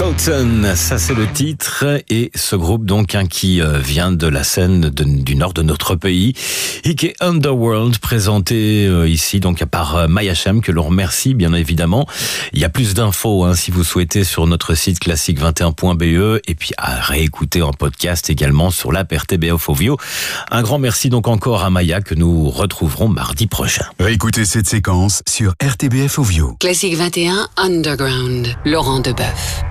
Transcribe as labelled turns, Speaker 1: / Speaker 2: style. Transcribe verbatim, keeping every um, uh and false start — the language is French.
Speaker 1: Mountain, ça c'est le titre, et ce groupe donc hein, qui euh, vient de la scène de, du nord de notre pays, Ike Underworld, présenté euh, ici donc par euh, Maya Chem, que l'on remercie bien évidemment. Il y a plus d'infos hein, si vous souhaitez sur notre site classique vingt et un point b e, et puis à réécouter en podcast également sur l'app R T B F Ovio. Un grand merci donc encore à Maya, que nous retrouverons mardi prochain.
Speaker 2: Réécoutez cette séquence sur R T B F Ovio.
Speaker 3: Classique vingt et un Underground, Laurent Deboeuf.